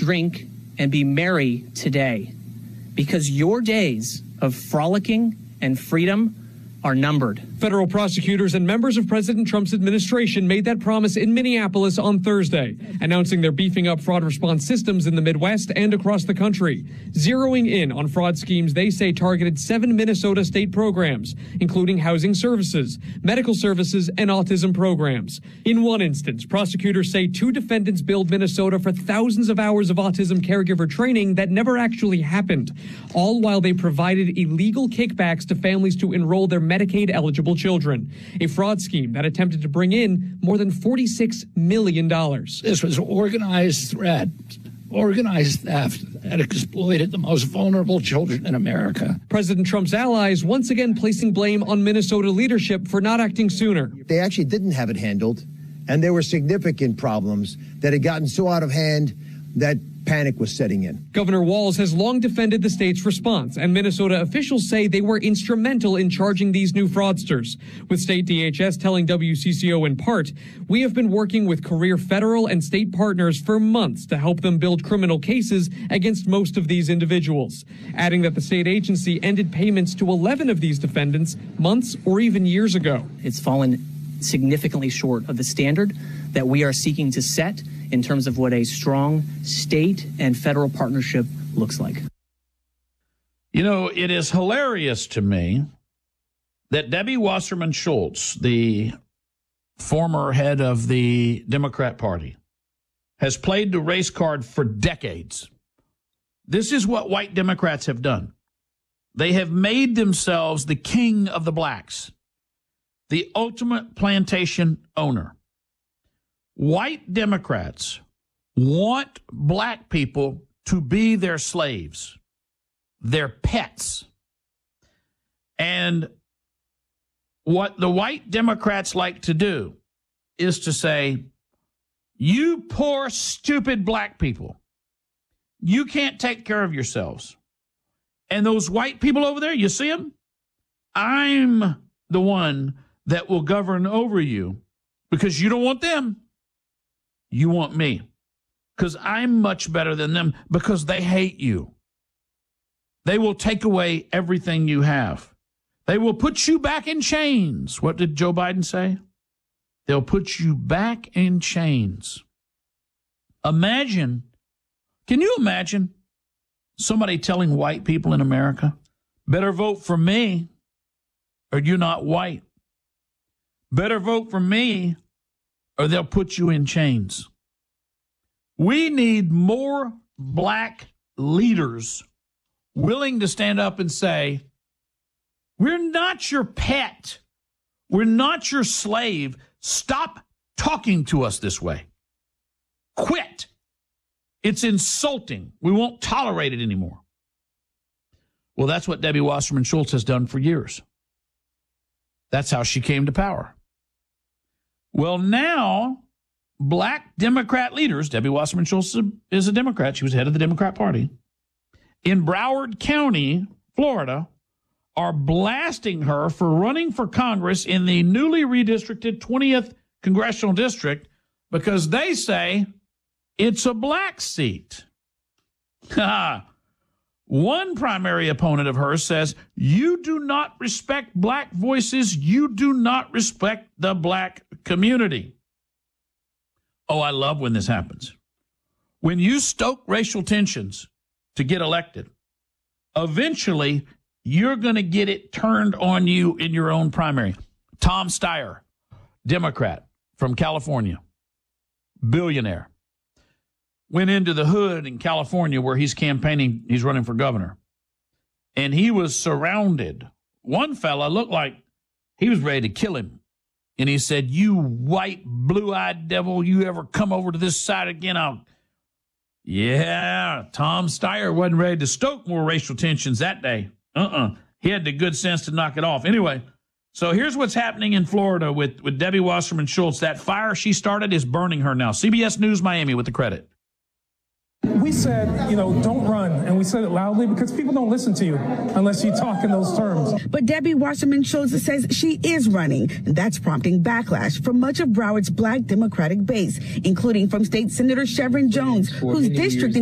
drink, and be merry today, because your days of frolicking and freedom are numbered. Federal prosecutors and members of President Trump's administration made that promise in Minneapolis on Thursday, announcing they're beefing up fraud response systems in the Midwest and across the country, zeroing in on fraud schemes they say targeted 7 Minnesota state programs, including housing services, medical services, and autism programs. In one instance, prosecutors say 2 defendants billed Minnesota for thousands of hours of autism caregiver training that never actually happened, all while they provided illegal kickbacks to families to enroll their Medicaid-eligible children, a fraud scheme that attempted to bring in more than $46 million. This was organized threat, organized theft that exploited the most vulnerable children in America. President Trump's allies once again placing blame on Minnesota leadership for not acting sooner. They actually didn't have it handled, and there were significant problems that had gotten so out of hand that panic was setting in. Governor Walz has long defended the state's response, and Minnesota officials say they were instrumental in charging these new fraudsters, with state DHS telling WCCO in part, "We have been working with career federal and state partners for months to help them build criminal cases against most of these individuals," adding that the state agency ended payments to 11 of these defendants months or even years ago. It's fallen significantly short of the standard that we are seeking to set in terms of what a strong state and federal partnership looks like. You know, it is hilarious to me that Debbie Wasserman Schultz, the former head of the Democrat Party, has played the race card for decades. This is what white Democrats have done. They have made themselves the king of the blacks, the ultimate plantation owner. White Democrats want black people to be their slaves, their pets. And what the white Democrats like to do is to say, you poor, stupid black people, you can't take care of yourselves. And those white people over there, you see them? I'm the one that will govern over you because you don't want them. You want me, because I'm much better than them, because they hate you. They will take away everything you have. They will put you back in chains. What did Joe Biden say? They'll put you back in chains. Imagine, can you imagine somebody telling white people in America, better vote for me or you're not white? Better vote for me or they'll put you in chains. We need more black leaders willing to stand up and say, we're not your pet. We're not your slave. Stop talking to us this way. Quit. It's insulting. We won't tolerate it anymore. Well, that's what Debbie Wasserman Schultz has done for years. That's how she came to power. Well, now, black Democrat leaders, Debbie Wasserman Schultz is a Democrat. She was head of the Democrat Party, in Broward County, Florida, are blasting her for running for Congress in the newly redistricted 20th Congressional District because they say it's a black seat. One primary opponent of hers says, you do not respect black voices. You do not respect the black community. Oh, I love when this happens. When you stoke racial tensions to get elected, eventually you're going to get it turned on you in your own primary. Tom Steyer, Democrat from California, billionaire, went into the hood in California where he's campaigning, he's running for governor. And he was surrounded. One fella looked like he was ready to kill him. And he said, you white, blue-eyed devil, you ever come over to this side again, Yeah, Tom Steyer wasn't ready to stoke more racial tensions that day. He had the good sense to knock it off. Anyway, so here's what's happening in Florida with Debbie Wasserman Schultz. That fire she started is burning her now. CBS News Miami with the credit. We said, don't run. And we said it loudly because people don't listen to you unless you talk in those terms. But Debbie Wasserman Schultz says she is running. And that's prompting backlash from much of Broward's black Democratic base, including from State Senator Chevron Jones, whose district